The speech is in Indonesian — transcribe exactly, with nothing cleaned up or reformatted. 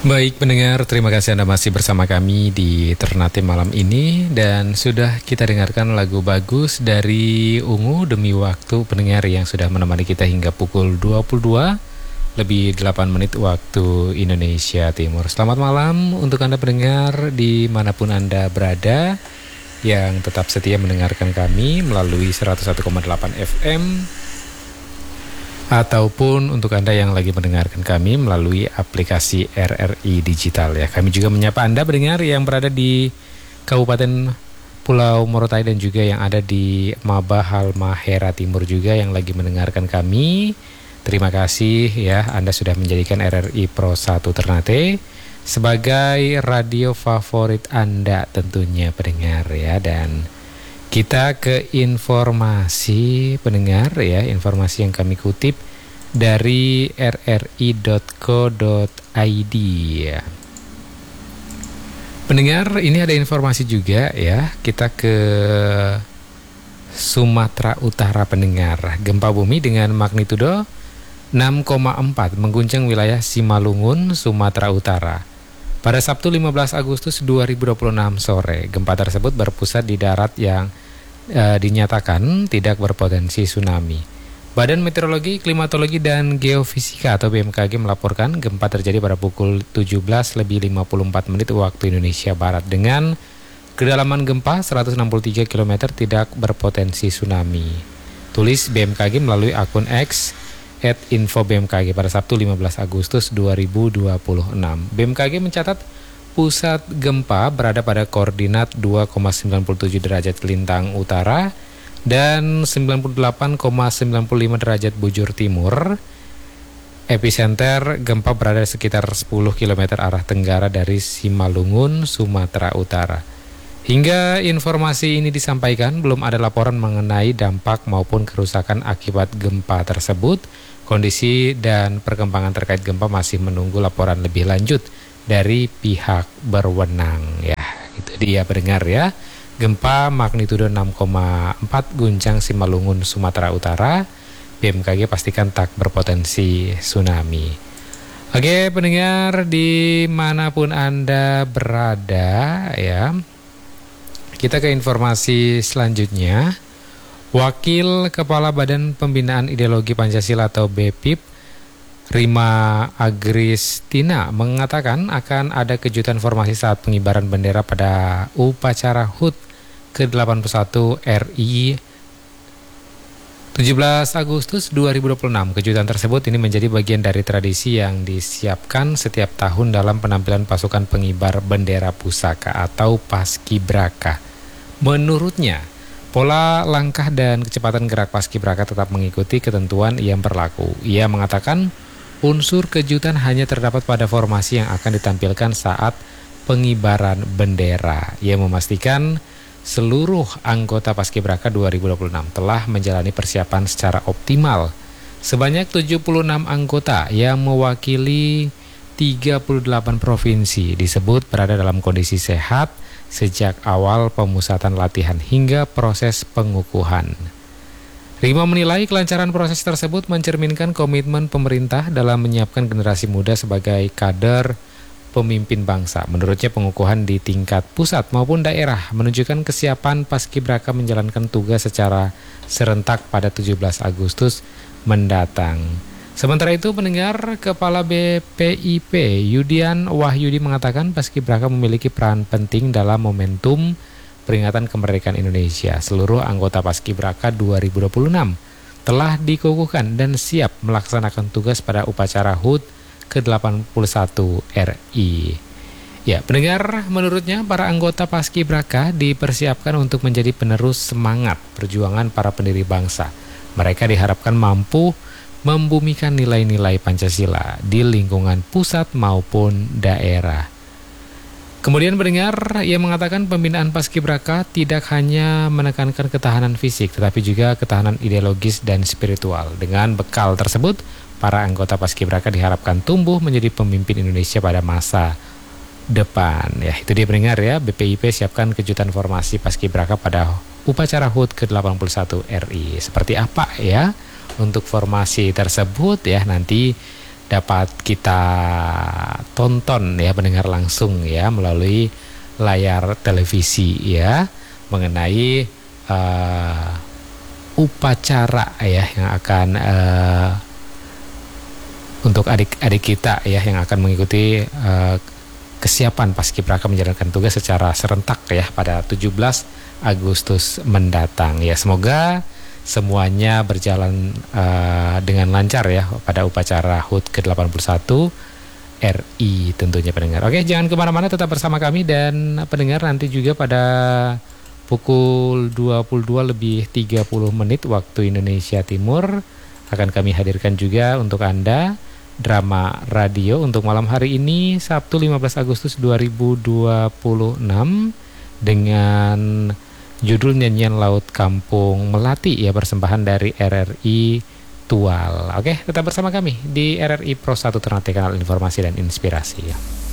Baik pendengar, terima kasih Anda masih bersama kami di Ternate malam ini. Dan sudah kita dengarkan lagu bagus dari Ungu Demi Waktu, pendengar yang sudah menemani kita hingga pukul dua puluh dua lebih delapan menit waktu Indonesia Timur. Selamat malam untuk Anda pendengar dimanapun Anda berada, yang tetap setia mendengarkan kami melalui seratus satu koma delapan F M, ataupun untuk Anda yang lagi mendengarkan kami melalui aplikasi R R I Digital ya. Kami juga menyapa Anda pendengar yang berada di Kabupaten Pulau Morotai dan juga yang ada di Maba Halmahera Timur juga yang lagi mendengarkan kami. Terima kasih ya, Anda sudah menjadikan R R I Pro satu Ternate sebagai radio favorit Anda tentunya pendengar ya. Dan kita ke informasi pendengar ya, informasi yang kami kutip dari r r i dot co dot i d ya. Pendengar, ini ada informasi juga ya. Kita ke Sumatera Utara pendengar. Gempa bumi dengan magnitudo enam koma empat mengguncang wilayah Simalungun, Sumatera Utara pada Sabtu lima belas Agustus dua ribu dua puluh enam sore. Gempa tersebut berpusat di darat yang e, dinyatakan tidak berpotensi tsunami. Badan Meteorologi, Klimatologi, dan Geofisika atau B M K G melaporkan gempa terjadi pada pukul tujuh belas lebih lima puluh empat menit waktu Indonesia Barat dengan kedalaman gempa seratus enam puluh tiga kilometer, tidak berpotensi tsunami. Tulis B M K G melalui akun X at info B M K G pada Sabtu lima belas Agustus dua ribu dua puluh enam. B M K G mencatat pusat gempa berada pada koordinat dua koma sembilan tujuh derajat lintang utara dan sembilan puluh delapan koma sembilan lima derajat bujur timur. Epicenter gempa berada sekitar sepuluh kilometer arah tenggara dari Simalungun, Sumatera Utara. Hingga informasi ini disampaikan, belum ada laporan mengenai dampak maupun kerusakan akibat gempa tersebut. Kondisi dan perkembangan terkait gempa masih menunggu laporan lebih lanjut dari pihak berwenang ya. Itu dia pendengar ya. Gempa magnitudo enam koma empat guncang Simalungun, Sumatera Utara. B M K G pastikan tak berpotensi tsunami. Oke pendengar dimanapun Anda berada ya, kita ke informasi selanjutnya. Wakil Kepala Badan Pembinaan Ideologi Pancasila atau B P I P, Rima Agristina, mengatakan akan ada kejutan formasi saat pengibaran bendera pada upacara H U T ke delapan puluh satu R I tujuh belas Agustus dua ribu dua puluh enam. Kejutan tersebut ini menjadi bagian dari tradisi yang disiapkan setiap tahun dalam penampilan pasukan pengibar bendera pusaka atau Paskibraka. Menurutnya, pola langkah dan kecepatan gerak Paskibraka tetap mengikuti ketentuan yang berlaku. Ia mengatakan unsur kejutan hanya terdapat pada formasi yang akan ditampilkan saat pengibaran bendera. Ia memastikan seluruh anggota Paskibraka dua ribu dua puluh enam telah menjalani persiapan secara optimal. Sebanyak tujuh puluh enam anggota yang mewakili tiga puluh delapan provinsi disebut berada dalam kondisi sehat sejak awal pemusatan latihan hingga proses pengukuhan. Rima menilai kelancaran proses tersebut mencerminkan komitmen pemerintah dalam menyiapkan generasi muda sebagai kader pemimpin bangsa. Menurutnya pengukuhan di tingkat pusat maupun daerah menunjukkan kesiapan Paskibraka menjalankan tugas secara serentak pada tujuh belas Agustus mendatang. Sementara itu, pendengar, Kepala B P I P Yudian Wahyudi mengatakan Paskibraka memiliki peran penting dalam momentum peringatan kemerdekaan Indonesia. Seluruh anggota Paskibraka dua ribu dua puluh enam telah dikukuhkan dan siap melaksanakan tugas pada upacara H U T ke delapan puluh satu R I. Ya, pendengar, menurutnya para anggota Paskibraka dipersiapkan untuk menjadi penerus semangat perjuangan para pendiri bangsa. Mereka diharapkan mampu membumikan nilai-nilai Pancasila di lingkungan pusat maupun daerah. Kemudian pendengar, ia mengatakan pembinaan Paskibraka tidak hanya menekankan ketahanan fisik, tetapi juga ketahanan ideologis dan spiritual. Dengan bekal tersebut, para anggota Paskibraka diharapkan tumbuh menjadi pemimpin Indonesia pada masa depan. Ya, itu dia pendengar ya, B P I P siapkan kejutan formasi Paskibraka pada upacara H U T ke delapan puluh satu R I. Seperti apa ya untuk formasi tersebut ya, nanti dapat kita tonton ya, pendengar langsung ya melalui layar televisi ya, mengenai uh, upacara ya yang akan uh, untuk adik-adik kita ya yang akan mengikuti uh, kesiapan paskibraka menjalankan tugas secara serentak ya pada tujuh belas Agustus mendatang ya. Semoga semuanya berjalan uh, dengan lancar ya pada upacara H U T ke delapan puluh satu R I tentunya pendengar. Oke, jangan kemana-mana, tetap bersama kami. Dan pendengar, nanti juga pada pukul dua puluh dua lebih tiga puluh menit waktu Indonesia Timur akan kami hadirkan juga untuk Anda drama radio untuk malam hari ini, Sabtu lima belas Agustus dua ribu dua puluh enam, dengan judul Nyanyian Laut Kampung Melati ya, persembahan dari R R I Tual. Oke, tetap bersama kami di R R I Pro satu Ternate, kanal informasi dan inspirasi ya.